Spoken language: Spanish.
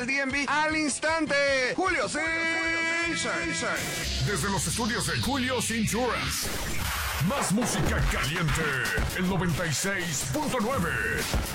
el DMV al instante. Julio Insurance. Desde los estudios de Julio's Insurance. Más música caliente. El 96.9.